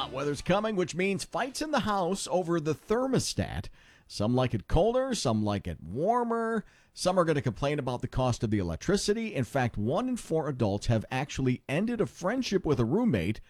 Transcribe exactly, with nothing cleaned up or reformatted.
hot weather's coming, which means fights in the house over the thermostat. Some like it colder, some like it warmer. Some are going to complain about the cost of the electricity. In fact, one in four adults have actually ended a friendship with a roommate